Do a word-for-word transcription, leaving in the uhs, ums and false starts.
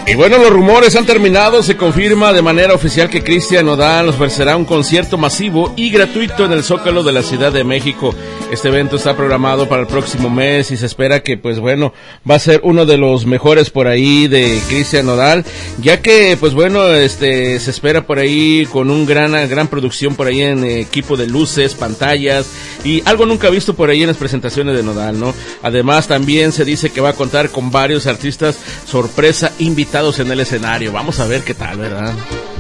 Y bueno, los rumores han terminado, se confirma de manera oficial que Cristian Nodal ofrecerá un concierto masivo y gratuito en el Zócalo de la Ciudad de México. Este evento está programado para el próximo mes y se espera que, pues bueno, va a ser uno de los mejores por ahí de Cristian Nodal, ya que, pues bueno, este, se espera por ahí con un gran, gran producción por ahí en equipo de luces, pantallas y algo nunca visto por ahí en las presentaciones de Nodal, ¿no? Además, también se dice que va a contar con varios artistas sorpresa invitados en el escenario. Vamos a ver qué tal, ¿verdad?